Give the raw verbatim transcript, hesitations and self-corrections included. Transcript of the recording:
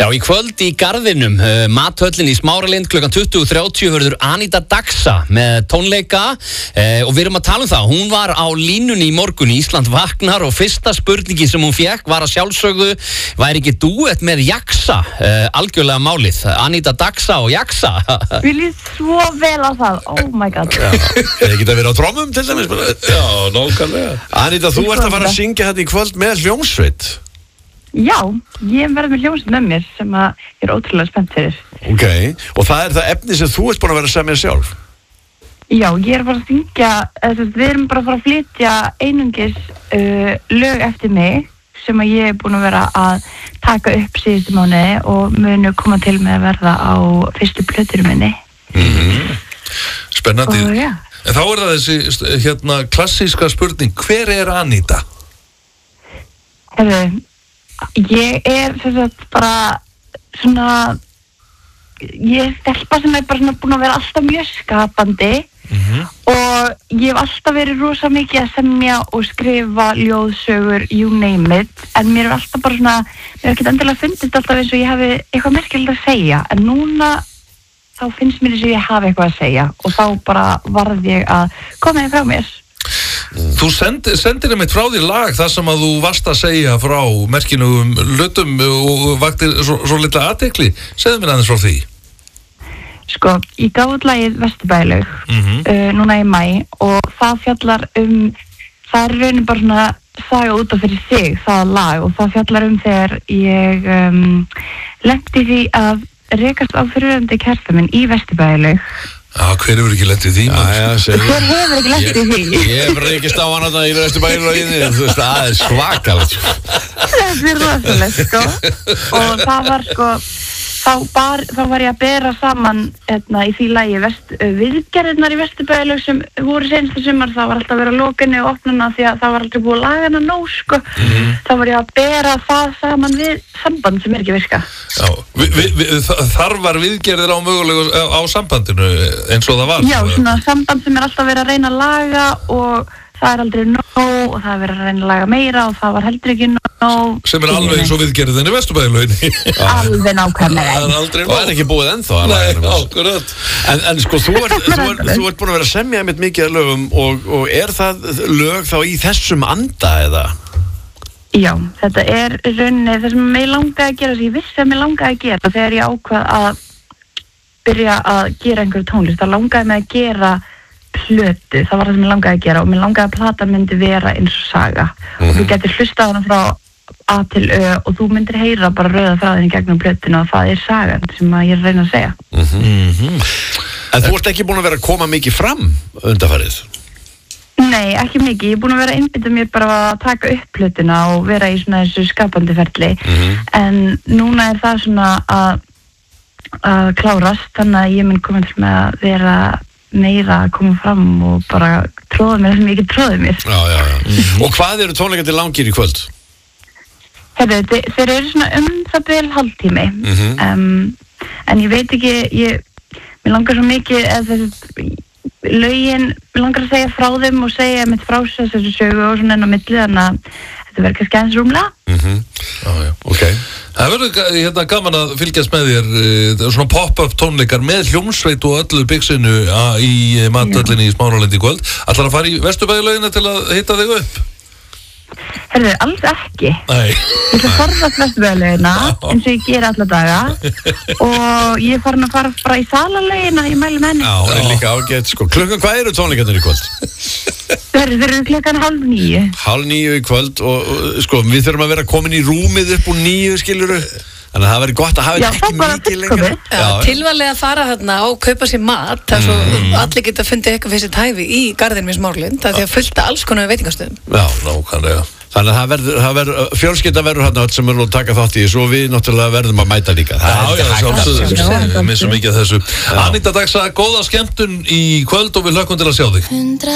Já, í kvöld í Garðinum, uh, Mathöllin í Smáralind, klukkan tuttugu þrjátíu verður Anita Daxa með tónleika uh, og við erum að tala um það. Hún var á línunni í morgun í Ísland vaknar og fyrsta spurningi sem hún fékk var að sjálfsögðu væri ekki dúett með Jaxa, uh, algjörlega málið. Anita Daxa og Jaxa. Vil ég svo vel á það, oh my god. Eða geta verið á trommum til dæmis? Já, nákvæmlega. Anita, þú ert að fara að syngja þetta í kvöld með hljómsveit. Já, ég verði með hljómsveit með mér sem að ég er ótrúlega spennt fyrir. Ok, og það er það efni sem þú ert búin að vera að semja sjálf? Já, ég er bara að syngja, þess að við erum bara að fara að flytja einungis uh, lög eftir mig sem að ég er búin að vera að taka upp síðustu mánuði og munu koma til með að verða á fyrstu plötunum minni. Mm-hmm. Spennandi. Og, já. En þá er það þessi hérna, klassíska spurning, hver er Anita? Herru, ég er sem sagt bara svona, ég er stelpa sem er bara svona búin að vera alltaf mjög skapandi mm-hmm. og ég hef alltaf verið rosa mikið að semja og skrifa ljóðsögur, you name it, en mér er alltaf bara svona, mér er ekkert endilega fundist alltaf eins og ég hafi eitthvað merkilegt að segja, en núna þá finnst mér eins og ég hafi eitthvað að segja og þá bara varð ég að koma þér frá mér. Þú sendi, sendir einmitt frá því lag þar sem að þú varst að segja frá merkinugum hlutum og vaktir svo, svo litla athygli. Segðu mér aðeins frá því. Sko, ég gaf út lagið Vesturbæjarlaug mm-hmm. uh, núna í maí og það fjallar um, það er raunin bara svona saga út af fyrir sig, það lag, og það fjallar um þegar ég um, lenti því að rekast á fyrirverandi kærasta minn í Vesturbæjarlaug. Já, hver hefur ekki lent í því? Já, já, segir. Hver hefur ekki lent í því? Ég hef rekist á hann að í Vesturbæjarlauginni, þú veist, það er svakalegt. Þetta er rosalegt, sko. Og það var, sko, þá, bar, þá var ég að bera saman etna, í því lagi vest, viðgerðirnar í Vesturbæjarlaug sem voru senstu sumar. Það var alltaf að vera lokinni og opnuna því að það var aldrei búið að laga hana nóg, sko. Mm-hmm. Þá var ég að bera það saman við samband sem er ekki virka. Já, vi, vi, vi, þar var viðgerðir á mögulegu á sambandinu eins og það var. Já, svona samband sem er alltaf verið að reyna að laga og það er aldrei nóg og það er verið að reyna að laga meira og það var heldur ekki nóg. Sem er alveg eins og viðgerðin í Vesturbæjarlauginni. Alveg nákvæmlega. Það er aldrei nóg. Það er ekki búið ennþá að laga Nei, ákvörð. En, en sko, þú ert, þú, ert, þú ert búin að vera að semja einmitt mikið af lögum og, og er það lög þá í þessum anda eða? Já, þetta er rauninni það sem mig langaði að gera, sem ég vissi að mig langaði að gera þegar ég ákvað að byrja að gera einhverju tónlist. Það langaði mig að gera plötu, það var það sem ég langaði að gera og mér langaði að platan myndi vera eins og saga mm-hmm. og þú getur hlustað hana frá A til Ö og þú myndir heyra bara rauða þráðin í gegnum plötuna og það er sagan sem ég er að reyna að segja. Mm-hmm. En þú ert ekki búin að vera að koma mikið fram undanfarið? Nei, ekki mikið. Ég er búin að vera að einbytta mér bara að taka upp plötuna og vera í svona þessu skapandi ferli mm-hmm. en núna er það svona að, að klárast, þannig að ég mun koma til með að vera meira að koma fram og bara tróða mér sem ég ekki tróði mér. Já, já, já. Mm-hmm. Og hvað eru tónleikandi langir í kvöld? Herru, þeir, þeir eru svona um það bil hálftími mm-hmm. um, en ég veit ekki, ég, mér langar svo mikið að þessi lögin, mér langar að segja frá þeim og segja mitt frá þessu sögu og svona enn á milli, þannig að þetta verður kannski aðeins rúmlega. Mhm. Já, já, ok. Það verður hérna gaman að fylgjast með þér uh, svona pop-up tónleikar með hljómsveit og öllu bixinu í Mathöllinni í Smáralind í kvöld. Ætlar að fara í Vesturbæjarlaugina til að hitta þig upp? Herðu, alls ekki. Nei. Ég ætla að forðast Vesturbæjarlaugina eins og ég gera alla daga og ég er farin að fara bara í Salalaugina, ég mæli með henni. Já, það er líka ágætt, sko. Klukkan, hvað eru tónleikarnir í kvöld? Þeir eru klukkan hálf níu. Hálf níu í kvöld og, og sko, við þurfum að vera komin í rúmið upp úr níu, skiluru. Þannig að það verður gott að hafa þetta ekki mikið lengur. Já, tilvalið að fara þarna og kaupa sér mat, þar svo mm. allir geta fundið eitthvað fyrir sitt hæfi í Garðinum í Smáralind, það er því að fullta alls konar veitingastöðum. Já, nákvæmlega. Þannig að það verður, það verður, fjölskylda verður hérna öll sem verður að taka þátt í þessu og við náttúrulega verðum að mæta líka. Það já, já, sjálfsögðu, við missum mikið af þessu. Já. Anita Daxa, góða skemmtun í kvöld og við hlökkum til að sjá þig.